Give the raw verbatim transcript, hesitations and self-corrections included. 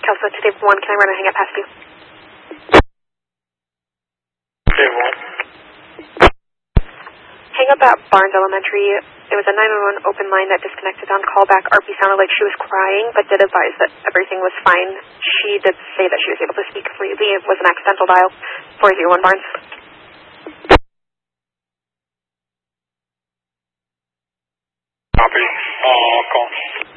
Kelso to Dave one, can I run and hang up past you? Dave one. Hang up at Barnes Elementary. It was a nine one one open line that disconnected on callback. R P sounded like she was crying, but did advise that everything was fine. She did say that she was able to speak freely. It was an accidental dial. four zero one Barnes. Copy. Uh, call.